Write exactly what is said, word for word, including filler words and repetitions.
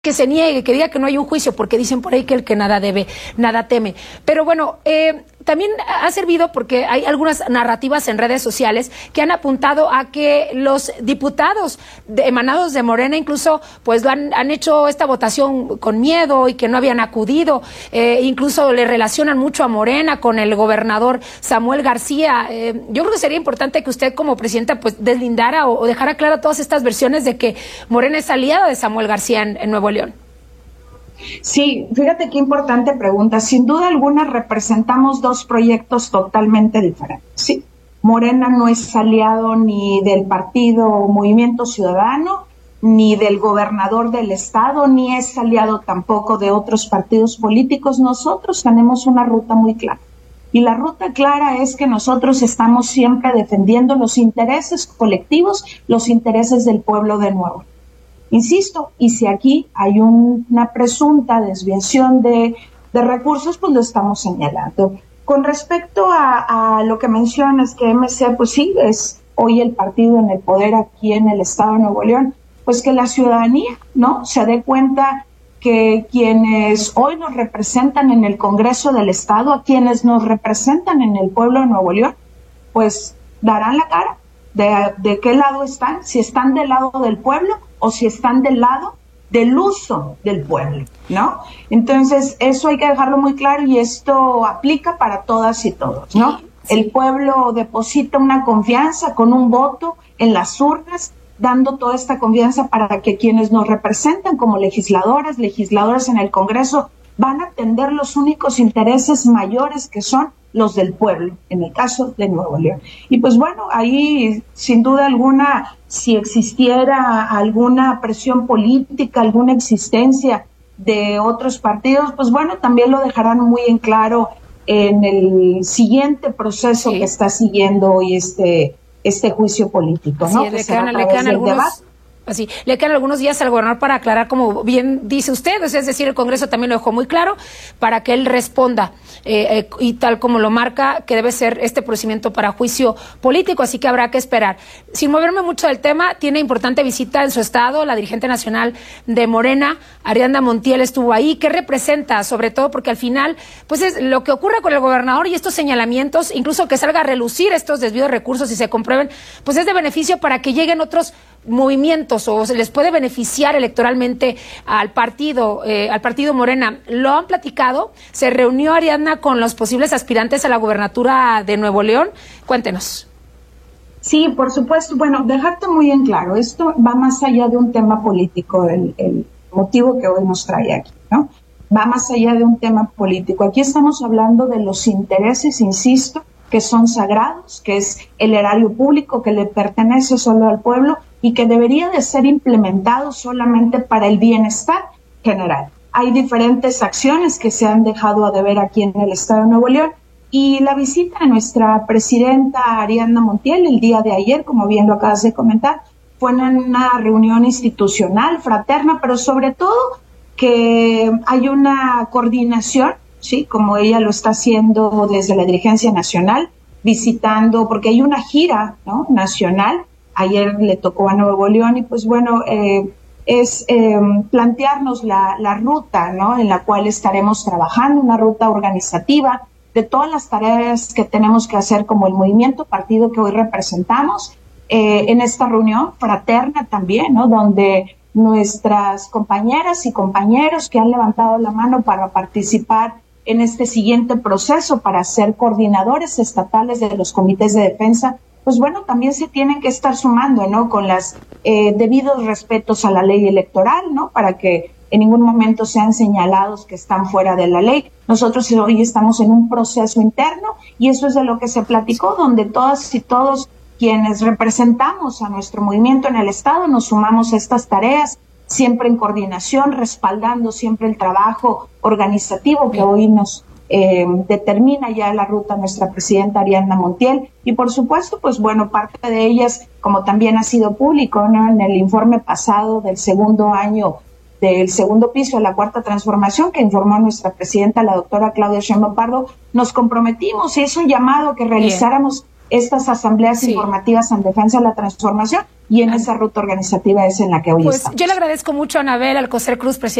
que se niegue, que diga que no hay un juicio, porque dicen por ahí que el que nada debe, nada teme. Pero bueno, eh, también ha servido porque hay algunas narrativas en redes sociales que han apuntado a que los diputados de, emanados de Morena incluso pues lo han, han hecho esta votación con miedo y que no habían acudido, eh, incluso le relacionan mucho a Morena con el gobernador Samuel García. Eh, yo creo que sería importante que usted como presidenta pues deslindara o, o dejara clara todas estas versiones de que Morena es aliada de Samuel García en, en Nuevo León. Sí, fíjate qué importante pregunta. Sin duda alguna representamos dos proyectos totalmente diferentes. Sí, Morena no es aliado ni del partido Movimiento Ciudadano, ni del gobernador del estado, ni es aliado tampoco de otros partidos políticos. Nosotros tenemos una ruta muy clara. Y la ruta clara es que nosotros estamos siempre defendiendo los intereses colectivos, los intereses del pueblo de Nuevo León. Insisto, y si aquí hay un, una presunta desviación de, de recursos, pues lo estamos señalando. Con respecto a, a lo que mencionas, que M C, pues sí, es hoy el partido en el poder aquí en el estado de Nuevo León, pues que la ciudadanía, ¿no?, se dé cuenta que quienes hoy nos representan en el Congreso del Estado, a quienes nos representan en el pueblo de Nuevo León, pues darán la cara de, de qué lado están, si están del lado del pueblo o si están del lado del uso del pueblo, ¿no? Entonces, eso hay que dejarlo muy claro y esto aplica para todas y todos, ¿no? Sí, sí. El pueblo deposita una confianza con un voto en las urnas, dando toda esta confianza para que quienes nos representan como legisladoras, legisladoras en el Congreso, van a atender los únicos intereses mayores que son los del pueblo, en el caso de Nuevo León. Y pues bueno, ahí sin duda alguna, si existiera alguna presión política, alguna existencia de otros partidos, pues bueno, también lo dejarán muy en claro en el siguiente proceso sí. que está siguiendo hoy este, este juicio político, ¿no? Sí, le quedan, le quedan algunos... debate. Así, le quedan algunos días al gobernador para aclarar, como bien dice usted, es decir, el Congreso también lo dejó muy claro, para que él responda, eh, eh, y tal como lo marca, que debe ser este procedimiento para juicio político, así que habrá que esperar. Sin moverme mucho del tema, tiene importante visita en su estado, la dirigente nacional de Morena, Ariadna Montiel, estuvo ahí. ¿Qué representa? Sobre todo porque al final, pues es lo que ocurre con el gobernador y estos señalamientos, incluso que salga a relucir estos desvíos de recursos y se comprueben, pues es de beneficio para que lleguen otros movimientos o se les puede beneficiar electoralmente al partido, eh, al partido Morena. ¿Lo han platicado? ¿Se reunió Ariadna con los posibles aspirantes a la gubernatura de Nuevo León? Cuéntenos. Sí, por supuesto. Bueno, dejarte muy en claro, esto va más allá de un tema político, el, el motivo que hoy nos trae aquí, ¿no? Va más allá de un tema político. Aquí estamos hablando de los intereses, insisto, que son sagrados, que es el erario público que le pertenece solo al pueblo y que debería de ser implementado solamente para el bienestar general. Hay diferentes acciones que se han dejado a deber aquí en el estado de Nuevo León y la visita de nuestra presidenta Ariadna Montiel el día de ayer, como bien lo acabas de comentar, fue en una reunión institucional, fraterna, pero sobre todo que hay una coordinación, sí, como ella lo está haciendo desde la dirigencia nacional, visitando, porque hay una gira, ¿no?, nacional. Ayer le tocó a Nuevo León y pues bueno, eh, es eh, plantearnos la, la ruta, ¿no?, en la cual estaremos trabajando, una ruta organizativa de todas las tareas que tenemos que hacer como el movimiento partido que hoy representamos, eh, en esta reunión fraterna también, ¿no?, donde nuestras compañeras y compañeros que han levantado la mano para participar en este siguiente proceso para ser coordinadores estatales de los comités de defensa, pues bueno, también se tienen que estar sumando, ¿no?, con las eh, debidos respetos a la ley electoral, ¿no?, para que en ningún momento sean señalados que están fuera de la ley. Nosotros hoy estamos en un proceso interno y eso es de lo que se platicó, donde todas y todos quienes representamos a nuestro movimiento en el Estado nos sumamos a estas tareas, siempre en coordinación, respaldando siempre el trabajo organizativo que hoy nos eh, determina ya la ruta nuestra presidenta Ariadna Montiel. Y por supuesto, pues bueno, parte de ellas, como también ha sido público, ¿no?, en el informe pasado del segundo año del segundo piso de la Cuarta Transformación que informó nuestra presidenta, la doctora Claudia Sheinbaum Pardo, nos comprometimos, y es un llamado que realizáramos estas asambleas sí. informativas en defensa de la transformación, y en esa ruta organizativa es en la que hoy pues estamos. Yo le agradezco mucho a Anabel Alcocer Cruz, presidente